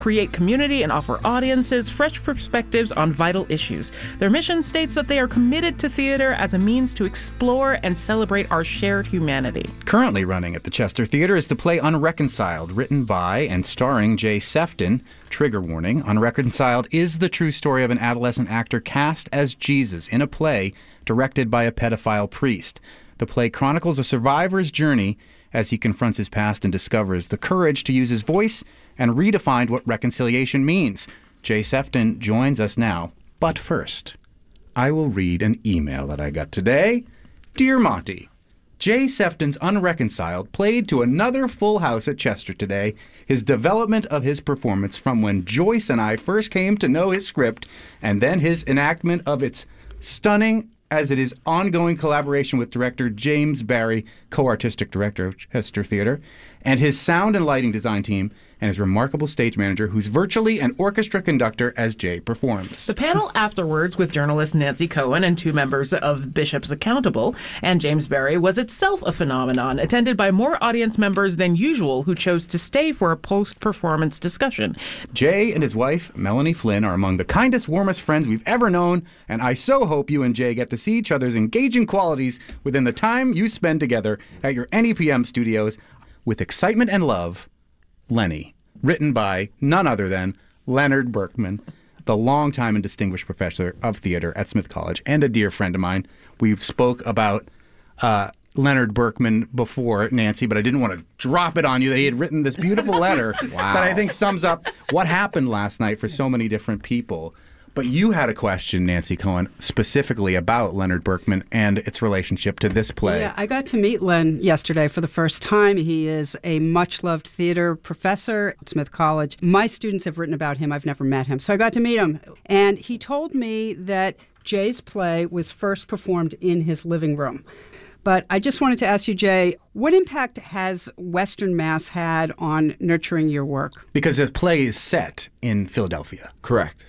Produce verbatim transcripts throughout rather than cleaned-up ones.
create community, and offer audiences fresh perspectives on vital issues. Their mission states that they are committed to theater as a means to explore and celebrate our shared humanity. Currently running at the Chester Theater is the play Unreconciled, written by and starring Jay Sefton. Trigger warning, Unreconciled is the true story of an adolescent actor cast as Jesus in a play directed by a pedophile priest. The play chronicles a survivor's journey as he confronts his past and discovers the courage to use his voice and redefine what reconciliation means. Jay Sefton joins us now. But first, I will read an email that I got today. Dear Monty, Jay Sefton's Unreconciled played to another full house at Chester today. His development of his performance from when Joyce and I first came to know his script, and then his enactment of its stunning as it is ongoing collaboration with director James Barry, co-artistic director of Chester Theater, and his sound and lighting design team, and his remarkable stage manager, who's virtually an orchestra conductor as Jay performs. The panel afterwards with journalist Nancy Cohen and two members of Bishops Accountable and James Barry was itself a phenomenon, attended by more audience members than usual who chose to stay for a post-performance discussion. Jay and his wife, Melanie Flynn, are among the kindest, warmest friends we've ever known, and I so hope you and Jay get to see each other's engaging qualities within the time you spend together at your N E P M studios. With excitement and love, Lenny. Written by none other than Leonard Berkman, the longtime and distinguished professor of theater at Smith College and a dear friend of mine. We spoke about uh, Leonard Berkman before, Nancy, but I didn't want to drop it on you that he had written this beautiful letter wow. that I think sums up what happened last night for so many different people. But you had a question, Nancy Cohen, specifically about Leonard Berkman and its relationship to this play. Yeah, I got to meet Len yesterday for the first time. He is a much-loved theater professor at Smith College. My students have written about him. I've never met him. So I got to meet him. And he told me that Jay's play was first performed in his living room. But I just wanted to ask you, Jay, what impact has Western Mass had on nurturing your work? Because the play is set in Philadelphia. Correct.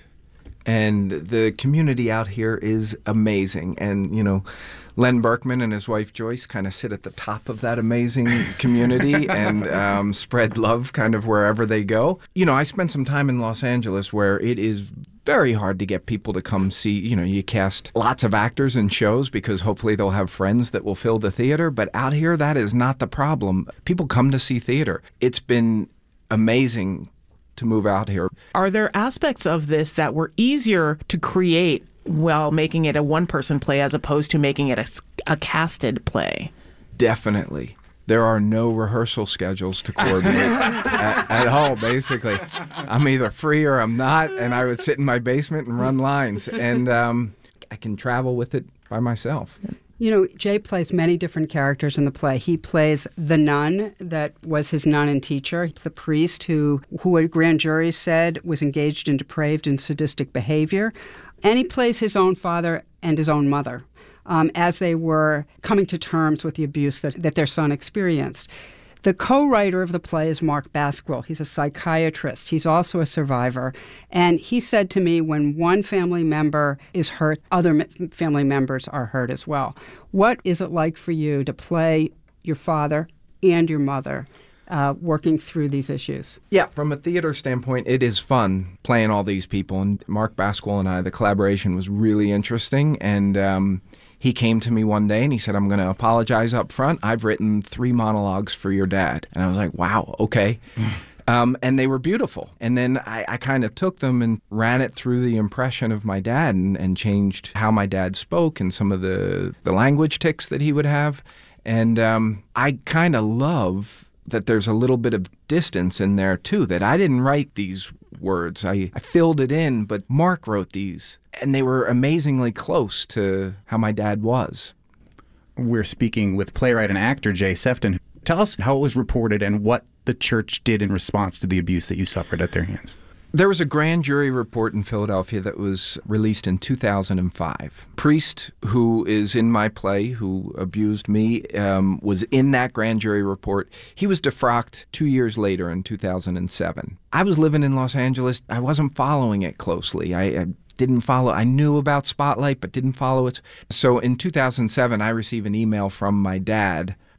And the community out here is amazing. And, you know, Len Berkman and his wife Joyce kind of sit at the top of that amazing community and um, spread love kind of wherever they go. You know, I spent some time in Los Angeles where it is very hard to get people to come see. You know, you cast lots of actors in shows because hopefully they'll have friends that will fill the theater. But out here, that is not the problem. People come to see theater. It's been amazing to move out here. Are there aspects of this that were easier to create while making it a one-person play as opposed to making it a, a casted play? Definitely. There are no rehearsal schedules to coordinate at, at all, basically. I'm either free or I'm not, and I would sit in my basement and run lines. And um, I can travel with it by myself. You know, Jay plays many different characters in the play. He plays the nun that was his nun and teacher, the priest who, who a grand jury said was engaged in depraved and sadistic behavior, and he plays his own father and his own mother um, as they were coming to terms with the abuse that, that their son experienced. The co-writer of the play is Mark Basquill. He's a psychiatrist. He's also a survivor. And he said to me, when one family member is hurt, other family members are hurt as well. What is it like for you to play your father and your mother uh, working through these issues? Yeah, from a theater standpoint, it is fun playing all these people. And Mark Basquill and I, the collaboration was really interesting. And um, he came to me one day and he said, I'm going to apologize up front. I've written three monologues for your dad. And I was like, wow, okay. um, and they were beautiful. And then I, I kind of took them and ran it through the impression of my dad and, and changed how my dad spoke and some of the, the language tics that he would have. And um, I kind of love that there's a little bit of distance in there, too, that I didn't write these words. I, I filled it in, but Mark wrote these. And they were amazingly close to how my dad was. We're speaking with playwright and actor Jay Sefton. Tell us how it was reported and what the church did in response to the abuse that you suffered at their hands. There was a grand jury report in Philadelphia that was released in two thousand five. Priest, who is in my play, who abused me, um, was in that grand jury report. He was defrocked two years later in two thousand seven. I was living in Los Angeles. I wasn't following it closely. I, I didn't follow. I knew about Spotlight, but didn't follow it. So in two thousand seven, I received an email from my dad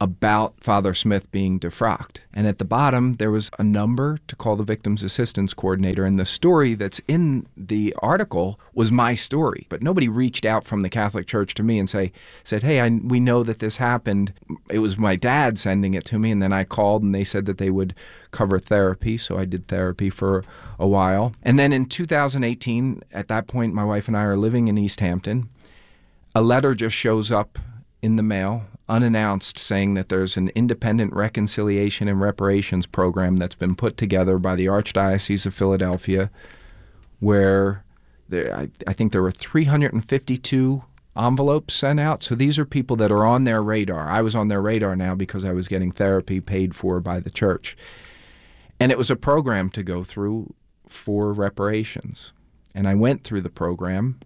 about Father Smith being defrocked. And at the bottom, there was a number to call the Victims Assistance Coordinator. And the story that's in the article was my story. But nobody reached out from the Catholic Church to me and say, said, hey, I, we know that this happened. It was my dad sending it to me. And then I called and they said that they would cover therapy. So I did therapy for a while. And then in two thousand eighteen, at that point, my wife and I are living in East Hampton. A letter just shows up in the mail, unannounced, saying that there's an independent reconciliation and reparations program that's been put together by the Archdiocese of Philadelphia, where there, I, I think there were three hundred fifty-two envelopes sent out. So these are people that are on their radar. I was on their radar now because I was getting therapy paid for by the church. And it was a program to go through for reparations. And I went through the program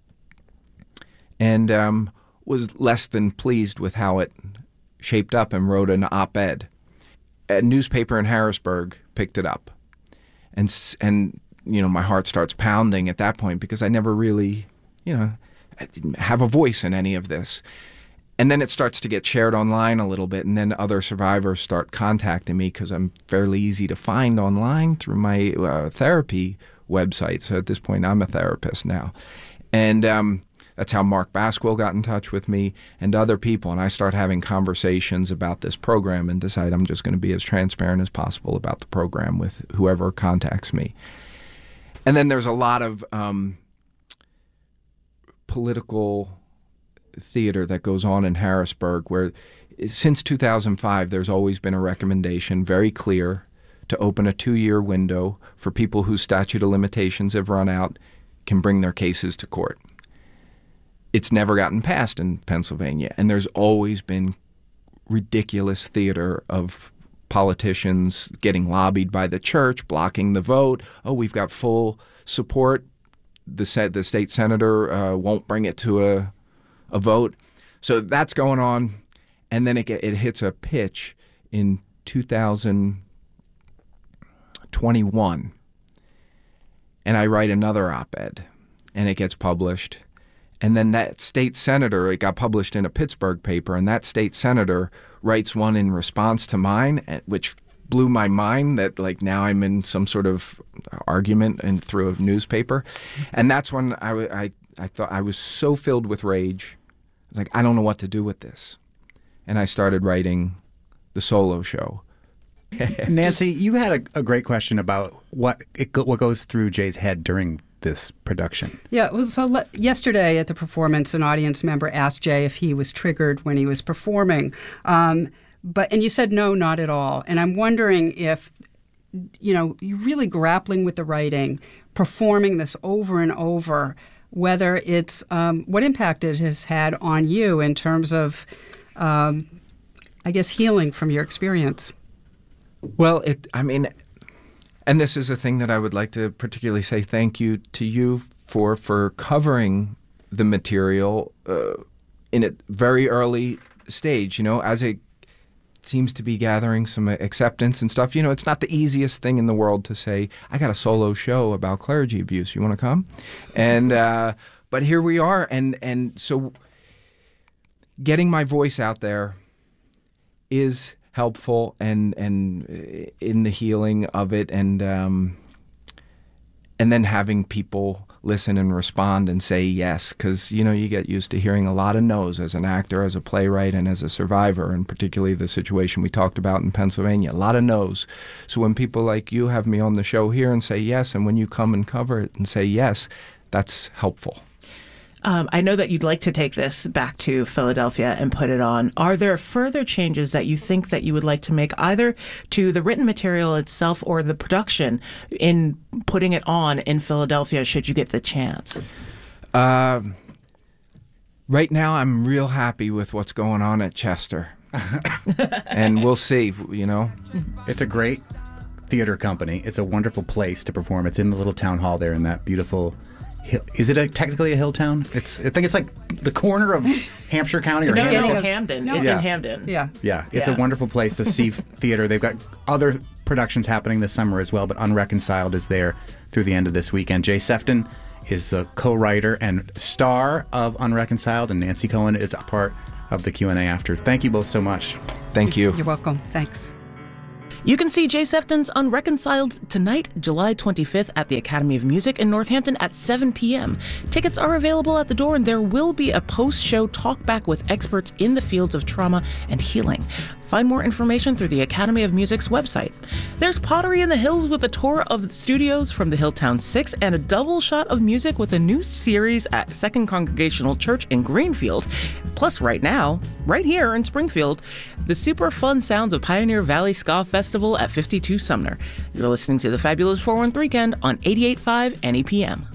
and um, was less than pleased with how it shaped up and wrote an op-ed. A newspaper in Harrisburg picked it up. And, and you know, my heart starts pounding at that point because I never really, you know, I didn't have a voice in any of this. And then it starts to get shared online a little bit, and then other survivors start contacting me because I'm fairly easy to find online through my uh, therapy website. So at this point, I'm a therapist now. And um, that's how Mark Basquill got in touch with me and other people. And I start having conversations about this program and decide I'm just going to be as transparent as possible about the program with whoever contacts me. And then there's a lot of um, political theater that goes on in Harrisburg where since two thousand five, there's always been a recommendation, very clear, to open a two-year window for people whose statute of limitations have run out can bring their cases to court. It's never gotten passed in Pennsylvania, and there's always been ridiculous theater of politicians getting lobbied by the church, blocking the vote. Oh, we've got full support. The, the state senator uh, won't bring it to a, a vote. So that's going on, and then it, get, it hits a pitch in two thousand twenty-one, and I write another op-ed, and it gets published. And then that state senator, it got published in a Pittsburgh paper, and that state senator writes one in response to mine, which blew my mind that, like, now I'm in some sort of argument and through a newspaper. And that's when I, I, I thought I was so filled with rage. Like, I don't know what to do with this. And I started writing the solo show. Nancy, you had a, a great question about what it, what goes through Jay's head during this production. Yeah, well, so le- yesterday at the performance, an audience member asked Jay if he was triggered when he was performing. Um, but and you said no, not at all. And I'm wondering if, you know, you're really grappling with the writing, performing this over and over, whether it's um, what impact it has had on you in terms of, um, I guess, healing from your experience. Well, it. I mean, and this is a thing that I would like to particularly say thank you to you for, for covering the material uh, in a very early stage, you know, as it seems to be gathering some acceptance and stuff. You know, it's not the easiest thing in the world to say, I got a solo show about clergy abuse. You want to come? And uh, but here we are. And, and so getting my voice out there is helpful and and in the healing of it, and um, and then having people listen and respond and say yes, because you know you get used to hearing a lot of no's as an actor, as a playwright, and as a survivor, and particularly the situation we talked about in Pennsylvania, a lot of no's. So when people like you have me on the show here and say yes, and when you come and cover it and say yes, that's helpful. Um, I know that you'd like to take this back to Philadelphia and put it on. Are there further changes that you think that you would like to make either to the written material itself or the production in putting it on in Philadelphia should you get the chance? Uh, right now, I'm real happy with what's going on at Chester. And we'll see, you know. It's a great theater company. It's a wonderful place to perform. It's in the little town hall there in that beautiful... Hill. Is it a, technically a hill town? It's. I think it's like the corner of Hampshire County or no, Hampden. no, no, Hampden. No. It's Yeah. in Hampden. Yeah. Yeah, it's Yeah. a wonderful place to see theater. They've got other productions happening this summer as well, but Unreconciled is there through the end of this weekend. Jay Sefton is the co-writer and star of Unreconciled, and Nancy Cohen is a part of the Q and A after. Thank you both so much. Thank you. You're welcome. Thanks. You can see Jay Sefton's Unreconciled tonight, July twenty-fifth, at the Academy of Music in Northampton at seven p.m. Tickets are available at the door, and there will be a post-show talkback with experts in the fields of trauma and healing. Find more information through the Academy of Music's website. There's Pottery in the Hills with a tour of the studios from the Hilltown Six and a double shot of music with a new series at Second Congregational Church in Greenfield. Plus, right now, right here in Springfield, the super fun sounds of Pioneer Valley Ska Festival at fifty-two Sumner. You're listening to the Fabulous four one three Weekend on eighty-eight point five N E P M.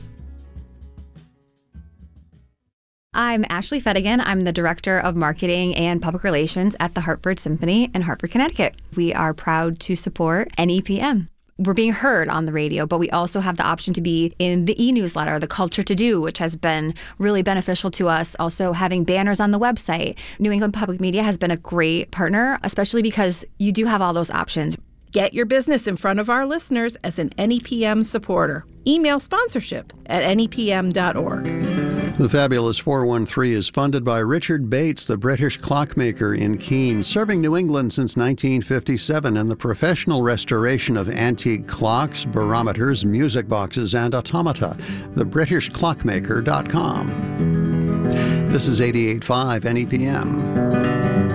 I'm Ashley Fedigan. I'm the Director of Marketing and Public Relations at the Hartford Symphony in Hartford, Connecticut. We are proud to support N E P M. We're being heard on the radio, but we also have the option to be in the e-newsletter, the Culture to Do, which has been really beneficial to us. Also having banners on the website. New England Public Media has been a great partner, especially because you do have all those options. Get your business in front of our listeners as an N E P M supporter. Email sponsorship at N E P M dot org. The Fabulous four one three is funded by Richard Bates, the British clockmaker in Keene, serving New England since nineteen fifty-seven in the professional restoration of antique clocks, barometers, music boxes, and automata. the british clockmaker dot com. This is eighty-eight point five N E P M.